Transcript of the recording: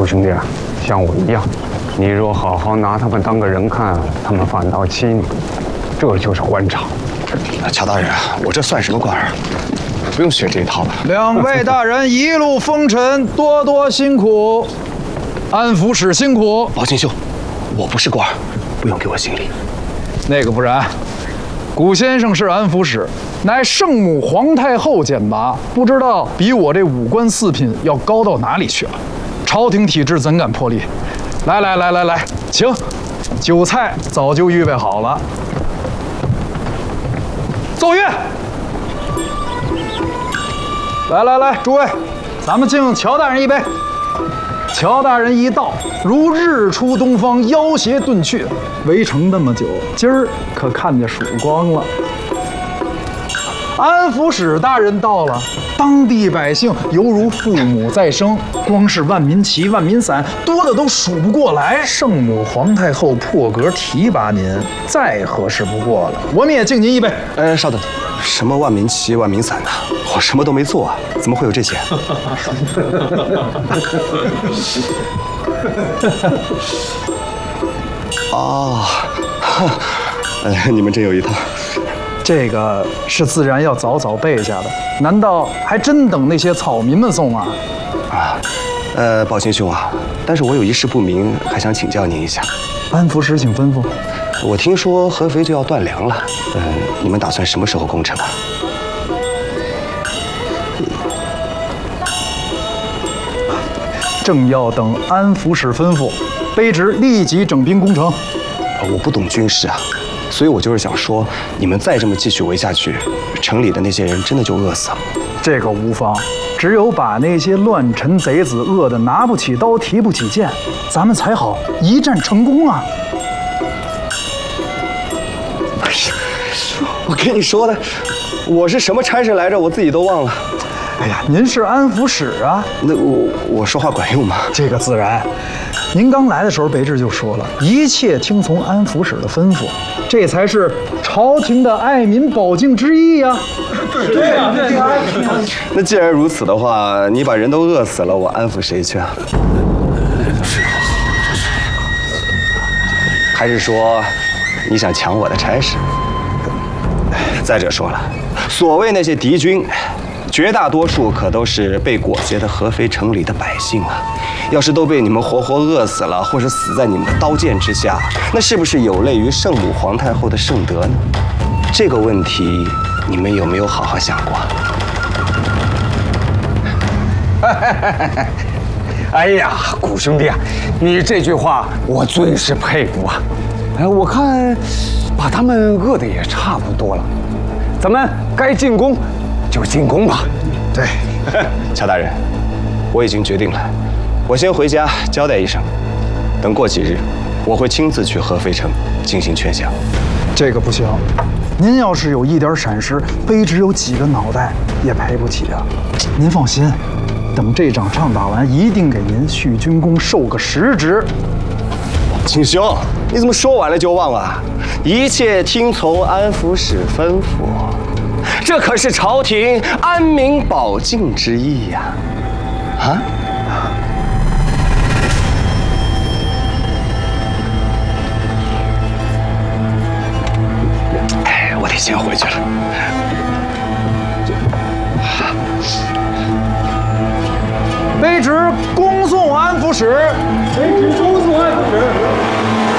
五兄弟啊，像我一样，你若好好拿他们当个人看，他们反倒欺你，这就是官场。 乔大人，我这算什么官儿？不用学这一套吧？ 两位大人一路风尘，多多辛苦。安抚使辛苦。 宝庆兄，我不是官儿，不用给我行礼。 那个不然，古先生是安抚使，乃圣母皇太后选拔，不知道比我这五官四品要高到哪里去了。朝廷体制怎敢破例？来，请，酒菜早就预备好了。奏乐。来，诸位，咱们敬乔大人一杯。乔大人一到，如日出东方，妖邪遁去。围城那么久，今儿可看见曙光了。安抚使大人到了，当地百姓犹如父母再生，光是万民旗、万民伞，多的都数不过来。圣母皇太后破格提拔您，再合适不过了。我们也敬您一杯。 稍等，什么万民旗、万民伞呢？我什么都没做啊，怎么会有这些？哦，你们真有一套。 这个是自然要早早备下的，难道还真等那些草民们送啊？ 宝清兄啊，但是我有一事不明，还想请教您一下。 安抚使，请吩咐。 我听说合肥就要断粮了，你们打算什么时候攻城啊？ 正要等安抚使吩咐，卑职立即整兵攻城。 我不懂军事啊，所以我就是想说，你们再这么继续围下去，城里的那些人真的就饿死了。 这个无妨，只有把那些乱臣贼子饿得拿不起刀、提不起剑，咱们才好一战成功啊！ 哎呀，我跟你说的，我是什么差事来着，我自己都忘了。 哎呀，您是安抚使啊， 那我说话管用吗？ 这个自然。您刚来的时候，卑职就说了，一切听从安抚使的吩咐，这才是朝廷的爱民保境之意呀。对呀， 那既然如此的话，你把人都饿死了，我安抚谁去啊？还是说你想抢我的差事？再者说了，所谓那些敌军，绝大多数可都是被裹挟的合肥城里的百姓啊！要是都被你们活活饿死了，或是死在你们的刀剑之下，那是不是有悖于圣母皇太后的圣德呢？这个问题，你们有没有好好想过？ 哎呀，古兄弟啊，你这句话我最是佩服啊！我看把他们饿得也差不多了，咱们该进攻就进攻吧。 对， 乔大人，我已经决定了，我先回家交代一声，等过几日，我会亲自去合肥城进行劝降。 这个不行，您要是有一点闪失，卑职有几个脑袋也赔不起啊。您放心，等这场仗打完，一定给您续军功，授个实职。 景兄，你怎么说完了就忘了？一切听从安抚使吩咐，这可是朝廷安民保境之意呀！啊？哎，我得先回去了。 卑职恭送安抚使。卑职恭送安抚使。